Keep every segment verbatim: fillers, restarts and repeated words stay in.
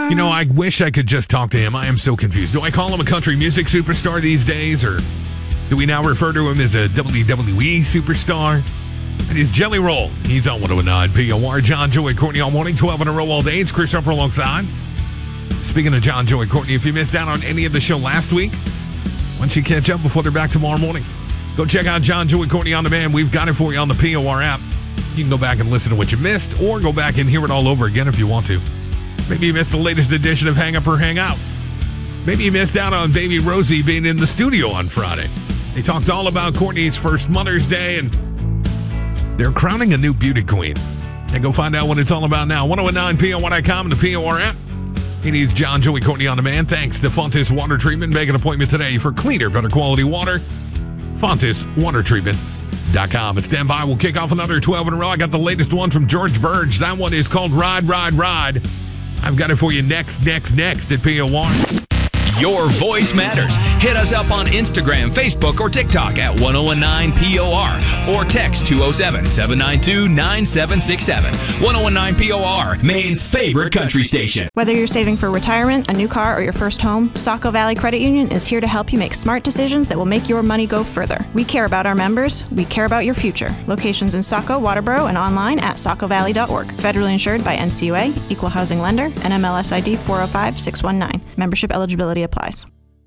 You know, I wish I could just talk to him. I am so confused. Do I call him a country music superstar these days, or do we now refer to him as a W W E superstar? It is Jelly Roll. He's on one oh nine P O R. John, Joey, Courtney all morning, twelve in a row all day. It's Chris Upper alongside. Speaking of John, Joey, Courtney, if you missed out on any of the show last week, why don't you catch up before they're back tomorrow morning? Go check out John, Joey, Courtney on demand. We've got it for you on the P O R app. You can go back and listen to what you missed, or go back and hear it all over again if you want to. Maybe you missed the latest edition of Hang Up or Hang Out. Maybe you missed out on baby Rosie being in the studio on Friday. They talked all about Courtney's first Mother's Day, and they're crowning a new beauty queen. And go find out what it's all about now. ten nineteen P O R dot com and the P O R app. It is John, Joey, Courtney on demand. Thanks to Fontis Water Treatment. Make an appointment today for cleaner, better quality water. Fontis Water Treatment dot com. And stand by. We'll kick off another twelve in a row. I got the latest one from George Burge. That one is called Ride, Ride, Ride. I've got it for you next, next, next at P O R. Your voice matters. Hit us up on Instagram, Facebook, or TikTok at ten nineteen P O R or text two oh seven, seven nine two, nine seven six seven. ten nineteen P O R, Maine's favorite country station. Whether you're saving for retirement, a new car, or your first home, Saco Valley Credit Union is here to help you make smart decisions that will make your money go further. We care about our members. We care about your future. Locations in Saco, Waterboro, and online at saco valley dot org. Federally insured by N C U A, Equal Housing Lender, N M L S I D four oh five six one nine. Membership eligibility applies.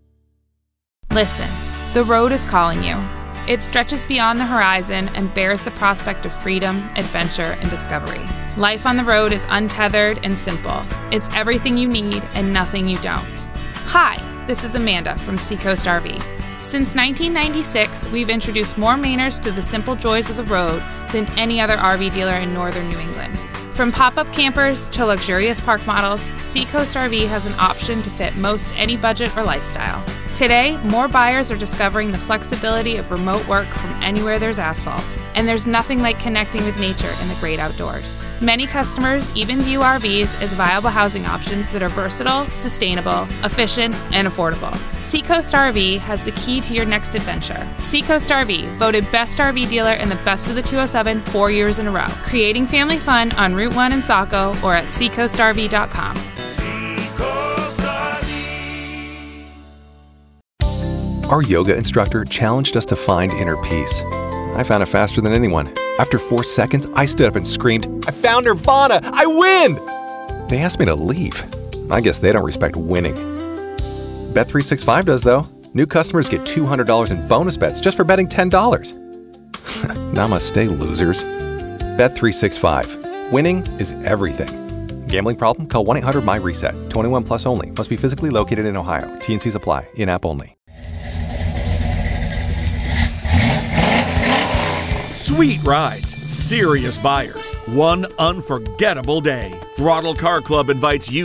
Listen, the road is calling you. It stretches beyond the horizon and bears the prospect of freedom, adventure, and discovery. Life on the road is untethered and simple. It's everything you need and nothing you don't. Hi, this is Amanda from Seacoast R V. Since nineteen ninety-six, we've introduced more Mainers to the simple joys of the road than any other R V dealer in northern New England. From pop-up campers to luxurious park models, Seacoast R V has an option to fit most any budget or lifestyle. Today, more buyers are discovering the flexibility of remote work from anywhere there's asphalt, and there's nothing like connecting with nature in the great outdoors. Many customers even view R Vs as viable housing options that are versatile, sustainable, efficient, and affordable. Seacoast R V has the key to your next adventure. Seacoast R V, voted Best R V Dealer in the Best of the two oh seven four years in a row. Creating family fun on Route one in Saco or at seacoast R V dot com. Our yoga instructor challenged us to find inner peace. I found it faster than anyone. After four seconds, I stood up and screamed, "I found Nirvana! I win!" They asked me to leave. I guess they don't respect winning. Bet three sixty-five does, though. New customers get two hundred dollars in bonus bets just for betting ten dollars. Namaste, losers. Bet three sixty-five. Winning is everything. Gambling problem? Call one eight hundred my reset. twenty-one plus only. Must be physically located in Ohio. T and Cs apply. In-app only. Sweet rides, serious buyers, one unforgettable day. Throttle Car Club invites you